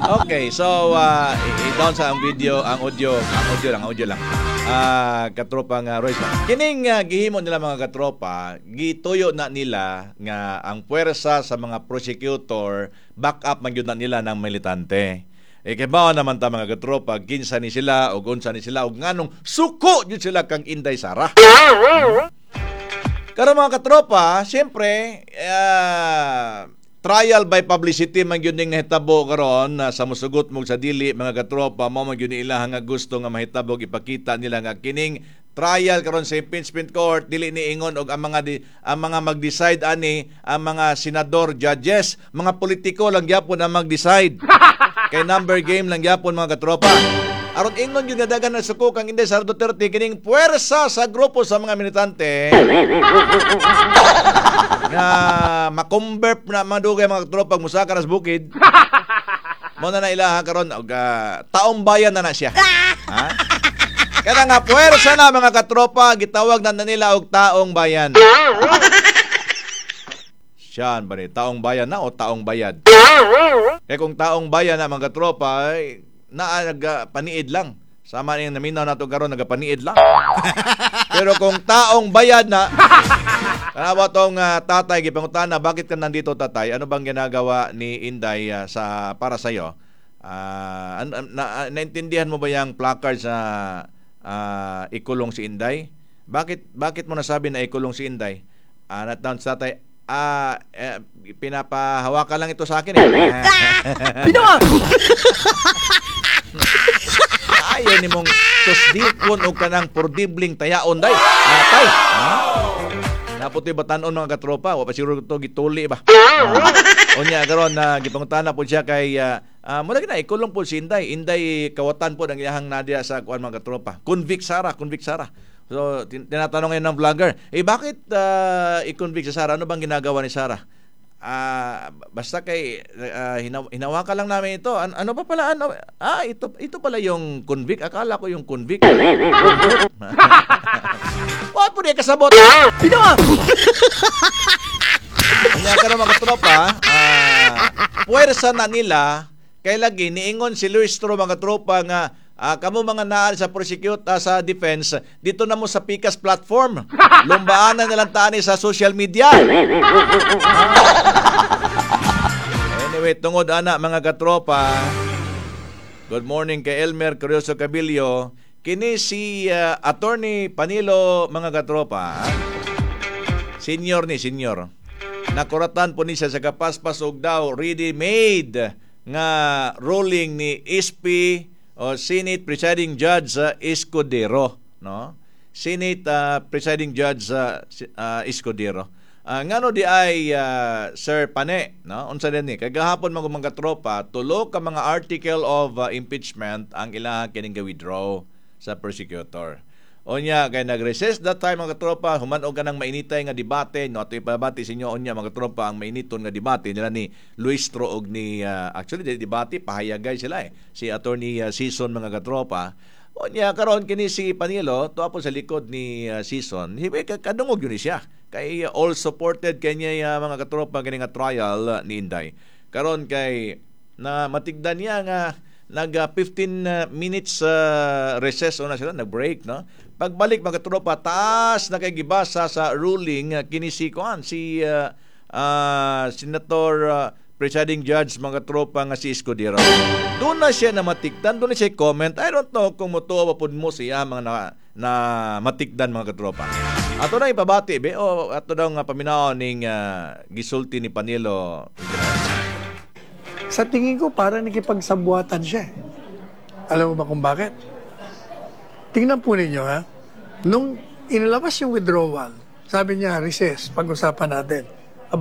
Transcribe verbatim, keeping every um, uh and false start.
Okay, so uh, i-down sa ang video, ang audio, ang audio lang, audio lang. Ah, uh, katropang uh, Royce. Kining uh, gihimo nila mga katropa, gituyo na nila nga ang puwersa sa mga prosecutor, back up man gyud na nila ng militante. Eh kay bao naman ta mga katropa, kinsa ni sila ug unsa ni sila ug nganong suko gyud sila kang Inday Sara. Karon mga katropa, siyempre, uh, trial by publicity man gyud ning nahitabo karon uh, sa musugot mo sa dili mga katropa, mao man gyud ila nga gusto nga mahitabo ipakita nila nga kining trial karon sa impeachment court dili ni ingon og ang mga di, ang mga mag-decide ani ang mga senador, judges, mga politiko lang gyapon ang mag-decide. Kay number game lang gyapon mga katropa. Aron ingon gyud nga dagan na suko kang Inday Sara Duterte kining puwersa sa grupo sa mga militante nga makumberp na madugay mga tropa musaka nas bukid. Mo na na ilaha karon og uh, taong bayan na na siya. Ha? Kaya nga puwersa na mga katropa gitawag na nila og taong bayan. Siyan ba ni taong bayan na o taong bayad? Kaya kung taong bayan na mga katropa ay na nagpaniid lang. Sama ning naminaw nato karon nagapaniid lang. Pero kung taong bayad na, kanawa tong uh, tatay gipangutana, bakit ka nandito tatay? Ano bang ginagawa ni Inday uh, sa para sa iyo? Uh, na, naintindihan mo ba yung placard sa uh, ikulong si Inday? Bakit bakit mo nasabi na ikulong si Inday? Uh, nat-down sa tatay, ah uh, eh, pinapahawakan lang ito sa akin eh. Pinawa! Ayaw ni mong tusdikon o kanang pordibling tayaon day. Natay. Ha? Naputi batanon mga katropa. Wapa siguro ito gituli ba? Uh, o niya karon na uh, gipangutana po siya kay uh, uh, mula na ikulong po si Inday. Inday kawatan po ng iyahang nadia sa kuan mga katropa. Convict Sara, convict Sara. So tinatanong ngayon ng vlogger, eh bakit uh, i-convict si Sara? Ano bang ginagawa ni Sara? Ah, uh, basta kay uh, hinaw, hinawakan lang namin ito. An- ano pa pala ano? Ah, ito ito pala yung convict. Akala ko yung convict. What po di kasabot? Pinawa! Kanya ka naman katropa, ah, puwersa na nila kay lagi niingon si Luis Tro mga tropa nga Ah, kamo mga naal sa prosecute uh, sa defense dito na mo sa Picas platform. Lumbaanan na lang tani sa social media. Anyway, tungod ana mga katropa. Good morning kay Elmer Curioso Cabillo. Kini si uh, Attorney Panilo mga katropa. Senior ni senior. Nakuratan po ni siya sa kapaspas og daw ready made nga ruling ni S P o Senate Presiding Judge uh, Escudero, no? Senate uh, Presiding Judge uh, uh, Escudero. Uh, ngano di ay uh, Sir Pane, no? Unsa din ni kagahapon mga mga tropa, tulo ka mga article of uh, impeachment ang ilaha kining ga-withdraw sa prosecutor. Onya kay nag-recess that time mga tropa, human-og kanang mainitay nga debate, no? Ato ipabati sa inyo onya mga tropa ang mainiton nga debate nila ni Luis Tro og ni uh, actually di debate pahayagay sila eh. Si Attorney uh, Season mga katropa. Onya karon kini si Panilo tuapo sa likod ni uh, Season. Hibe kadungog yun siya. Kay uh, all supported kanya uh, mga katropa kini nga trial uh, ni Inday. Karon kay na matigdan niya nga nag uh, fifteen uh, minutes uh, recess o na sila nag-break, no? Pagbalik mga tropa, taas na kay gibasa sa ruling uh, kini si Kuan si uh, uh, Senator uh, Presiding Judge mga tropa nga si Escudero. Doon na siya na matikdan, doon na siya comment. I don't know kung mutuwa pa po mo siya mga na, na matikdan mga tropa. Ato na ipabati be o ato daw nga paminaw ning uh, gisulti ni Panilo. Sa tingin ko parang nakipagsabuatan siya. Alam mo ba kung bakit? Tingnan po ninyo ha. Nung inilabas yung withdrawal, sabi niya, recess, pag-usapan natin.